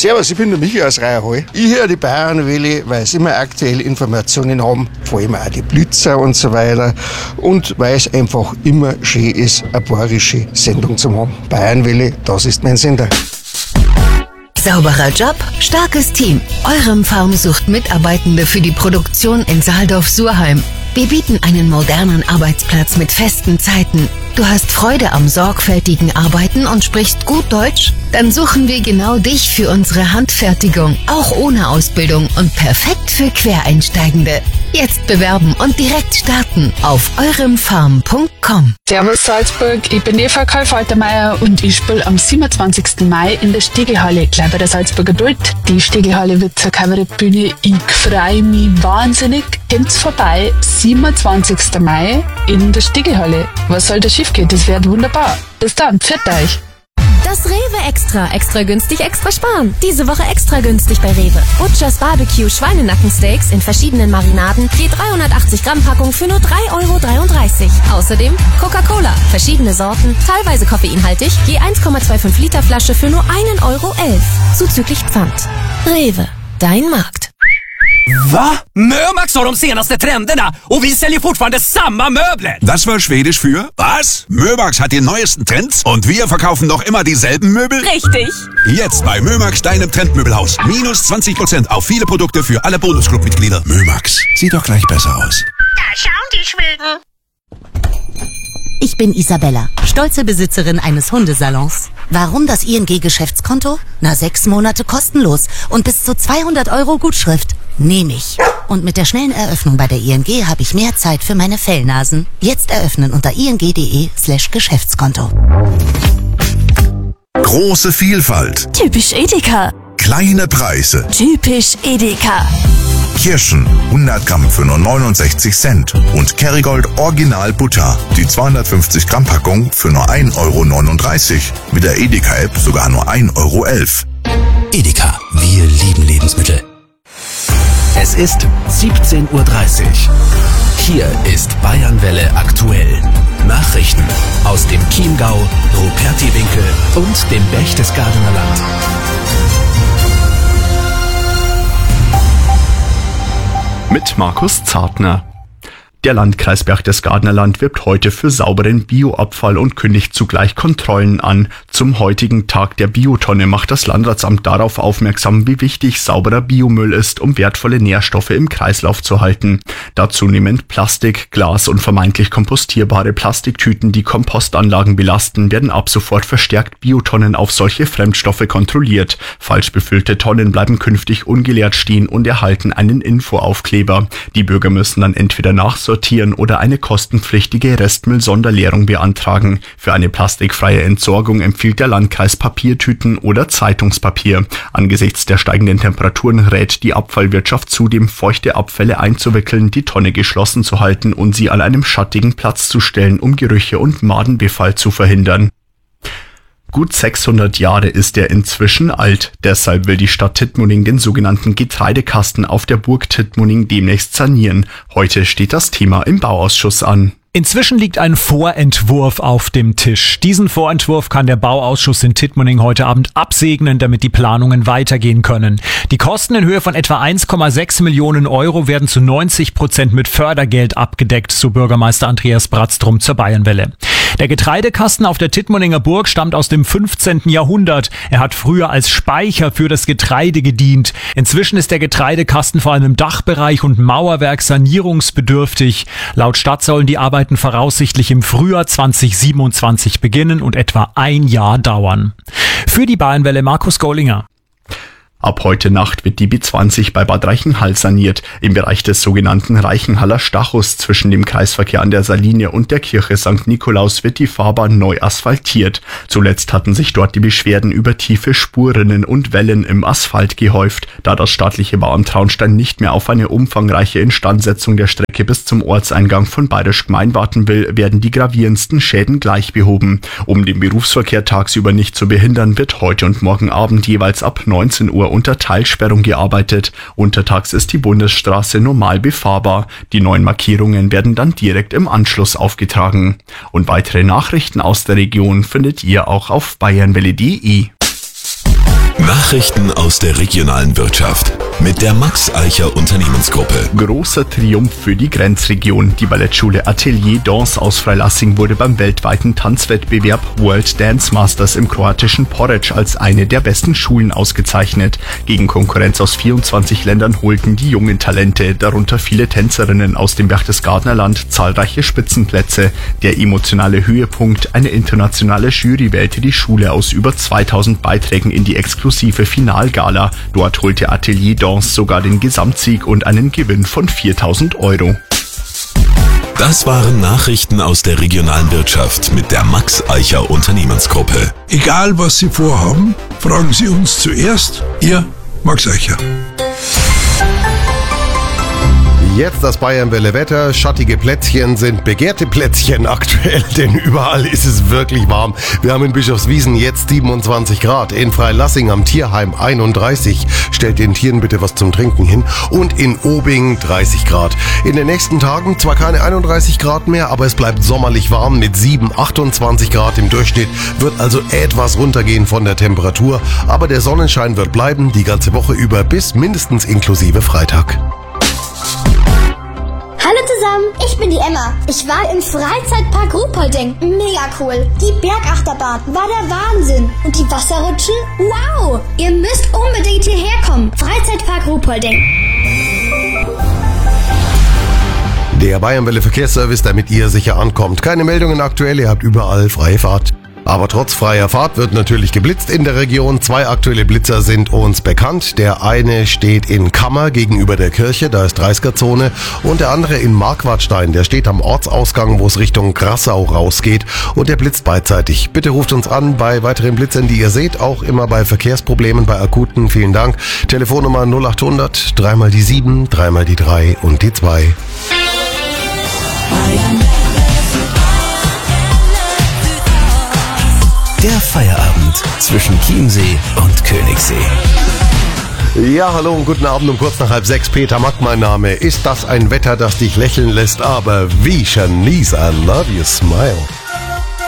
Servus, ich bin der Michi aus Reierhall. Ich höre die Bayernwelle, weil sie immer aktuelle Informationen haben, vor allem auch die Blitzer und so weiter. Und weil es einfach immer schön ist, eine bayerische Sendung zu haben. Bayernwelle, das ist mein Sender. Sauberer Job, starkes Team. Eurem-Farm sucht Mitarbeitende für die Produktion in Saaldorf-Surheim. Wir bieten einen modernen Arbeitsplatz mit festen Zeiten. Du hast Freude am sorgfältigen Arbeiten und sprichst gut Deutsch? Dann suchen wir genau dich für unsere Handfertigung, auch ohne Ausbildung und perfekt für Quereinsteigende. Jetzt bewerben und direkt starten auf euremfarm.com. Servus Salzburg, ich bin Eva Karl-Faltermeier und ich spiele am 27. Mai in der Stegelhalle, gleich bei der Salzburger Duld. Die Stegelhalle wird zur Kabarettbühne. Ich freue mich wahnsinnig. Kommt's vorbei, 27. Mai in der Stegelhalle. Was soll da schief gehen? Das wird wunderbar. Bis dann, pfiat euch. Das Rewe Extra. Extra günstig, extra sparen. Diese Woche extra günstig bei Rewe. Butchers Barbecue Schweinenackensteaks in verschiedenen Marinaden. Je 380 Gramm Packung für nur 3,33 €. Außerdem Coca-Cola. Verschiedene Sorten, teilweise koffeinhaltig. Je 1,25 Liter Flasche für nur 1,11 €. Zuzüglich Pfand. Rewe. Dein Markt. Va? Mömax har de senaste trenderna och vi säljer fortfarande samma möbler. Das war Schwedisch für was? Mömax hat die neuesten Trends und wir verkaufen noch immer dieselben Möbel? Richtig. Jetzt bei Mömax, deinem Trendmöbelhaus. Minus 20% auf viele Produkte für alle Bonusclub-Mitglieder. Mömax, sieht doch gleich besser aus. Da schauen die Schweden. Ich bin Isabella, stolze Besitzerin eines Hundesalons. Warum das ING-Geschäftskonto? 6 Monate kostenlos und bis zu 200 € Gutschrift. Nehme ich. Und mit der schnellen Eröffnung bei der ING habe ich mehr Zeit für meine Fellnasen. Jetzt eröffnen unter ing.de/Geschäftskonto. Große Vielfalt. Typisch Edeka. Kleine Preise. Typisch Edeka. Kirschen 100 Gramm für nur 69 Cent und Kerrygold Original Butter, die 250 Gramm Packung für nur 1,39 €. Mit der Edeka-App sogar nur 1,11 €. Edeka, wir lieben Lebensmittel. Es ist 17:30 Uhr. Hier ist Bayernwelle aktuell. Nachrichten aus dem Chiemgau, Rupertiwinkel und dem Berchtesgadener Land. Mit Markus Zartner. Der Landkreis Berchtesgadener Land wirbt heute für sauberen Bioabfall und kündigt zugleich Kontrollen an. Zum heutigen Tag der Biotonne macht das Landratsamt darauf aufmerksam, wie wichtig sauberer Biomüll ist, um wertvolle Nährstoffe im Kreislauf zu halten. Da zunehmend Plastik, Glas und vermeintlich kompostierbare Plastiktüten die Kompostanlagen belasten, werden ab sofort verstärkt Biotonnen auf solche Fremdstoffe kontrolliert. Falsch befüllte Tonnen bleiben künftig ungeleert stehen und erhalten einen Infoaufkleber. Die Bürger müssen dann entweder nachsortieren oder eine kostenpflichtige Restmüll-Sonderleerung beantragen. Für eine plastikfreie Entsorgung empfiehlt der Landkreis Papiertüten oder Zeitungspapier. Angesichts der steigenden Temperaturen rät die Abfallwirtschaft zudem, feuchte Abfälle einzuwickeln, die Tonne geschlossen zu halten und sie an einem schattigen Platz zu stellen, um Gerüche und Madenbefall zu verhindern. Gut 600 Jahre ist er inzwischen alt. Deshalb will die Stadt Tittmoning den sogenannten Getreidekasten auf der Burg Tittmoning demnächst sanieren. Heute steht das Thema im Bauausschuss an. Inzwischen liegt ein Vorentwurf auf dem Tisch. Diesen Vorentwurf kann der Bauausschuss in Tittmoning heute Abend absegnen, damit die Planungen weitergehen können. Die Kosten in Höhe von etwa 1,6 Millionen € werden zu 90% mit Fördergeld abgedeckt, so Bürgermeister Andreas Bratztrum zur Bayernwelle. Der Getreidekasten auf der Tittmoninger Burg stammt aus dem 15. Jahrhundert. Er hat früher als Speicher für das Getreide gedient. Inzwischen ist der Getreidekasten vor allem im Dachbereich und Mauerwerk sanierungsbedürftig. Laut Stadt sollen die Arbeiten voraussichtlich im Frühjahr 2027 beginnen und etwa ein Jahr dauern. Für die Bayernwelle Markus Gollinger. Ab heute Nacht wird die B20 bei Bad Reichenhall saniert. Im Bereich des sogenannten Reichenhaller Stachus zwischen dem Kreisverkehr an der Saline und der Kirche St. Nikolaus wird die Fahrbahn neu asphaltiert. Zuletzt hatten sich dort die Beschwerden über tiefe Spurrinnen und Wellen im Asphalt gehäuft. Da das staatliche Bauamt Traunstein nicht mehr auf eine umfangreiche Instandsetzung der Strecke bis zum Ortseingang von Bayerisch Gmein warten will, werden die gravierendsten Schäden gleich behoben. Um den Berufsverkehr tagsüber nicht zu behindern, wird heute und morgen Abend jeweils ab 19 Uhr unter Teilsperrung gearbeitet. Untertags ist die Bundesstraße normal befahrbar. Die neuen Markierungen werden dann direkt im Anschluss aufgetragen. Und weitere Nachrichten aus der Region findet ihr auch auf bayernwelle.de. Nachrichten aus der regionalen Wirtschaft mit der Max Eicher Unternehmensgruppe. Großer Triumph für die Grenzregion. Die Ballettschule Atelier Dance aus Freilassing wurde beim weltweiten Tanzwettbewerb World Dance Masters im kroatischen Poreč als eine der besten Schulen ausgezeichnet. Gegen Konkurrenz aus 24 Ländern holten die jungen Talente, darunter viele Tänzerinnen aus dem Berchtesgadenerland, zahlreiche Spitzenplätze. Der emotionale Höhepunkt: eine internationale Jury wählte die Schule aus über 2000 Beiträgen in die exklusive Finalgala. Dort holte Atelier Dance sogar den Gesamtsieg und einen Gewinn von 4.000 €. Das waren Nachrichten aus der regionalen Wirtschaft mit der Max Eicher Unternehmensgruppe. Egal was Sie vorhaben, fragen Sie uns zuerst. Ihr Max Eicher. Jetzt das Bayernwelle Wetter. Schattige Plätzchen sind begehrte Plätzchen aktuell, denn überall ist es wirklich warm. Wir haben in Bischofswiesen jetzt 27 Grad, in Freilassing am Tierheim 31. Stellt den Tieren bitte was zum Trinken hin. Und in Obing 30 Grad. In den nächsten Tagen zwar keine 31 Grad mehr, aber es bleibt sommerlich warm mit 28 Grad im Durchschnitt. Wird also etwas runtergehen von der Temperatur, aber der Sonnenschein wird bleiben die ganze Woche über bis mindestens inklusive Freitag. Hallo zusammen, ich bin die Emma. Ich war im Freizeitpark Ruhpolding. Mega cool. Die Bergachterbahn war der Wahnsinn. Und die Wasserrutschen? Wow! Ihr müsst unbedingt hierher kommen. Freizeitpark Ruhpolding. Der Bayernwelle Verkehrsservice, damit ihr sicher ankommt. Keine Meldungen aktuell, ihr habt überall freie Fahrt. Aber trotz freier Fahrt wird natürlich geblitzt in der Region. 2 aktuelle Blitzer sind uns bekannt. Der eine steht in Kammer gegenüber der Kirche, da ist 30er-Zone. Und der andere in Marquardstein, der steht am Ortsausgang, wo es Richtung Grassau rausgeht. Und der blitzt beidseitig. Bitte ruft uns an bei weiteren Blitzern, die ihr seht. Auch immer bei Verkehrsproblemen, bei akuten. Vielen Dank. Telefonnummer 0800 3 mal die 7, 3 mal die 3 und die 2. Der Feierabend zwischen Chiemsee und Königssee. Ja, hallo und guten Abend um kurz nach 5:30. Peter Mack, mein Name. Ist das ein Wetter, das dich lächeln lässt? Aber wie, Shanice, I love your smile.